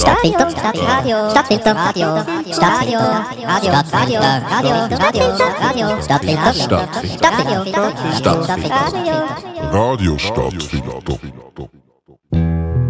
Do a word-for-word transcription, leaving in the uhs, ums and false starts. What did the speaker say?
Stadtfilter, Stadtradio, Stadtfilter, Radio, Stadtfilter, Radio, Radio, Radio, Radio, Radio, Stadtfilter, Stadtfilter, Stadtfilter, Radio Stadtfilter.